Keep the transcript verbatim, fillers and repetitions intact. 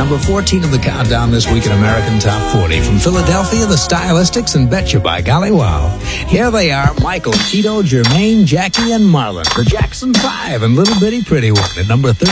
number fourteen of the countdown this week in American Top forty. From Philadelphia, the Stylistics and Betcha by Golly Wow. Here they are, Michael, Cheeto, Jermaine, Jackie, and Marlon. The Jackson Five and Little Bitty Pretty One at number thirteen.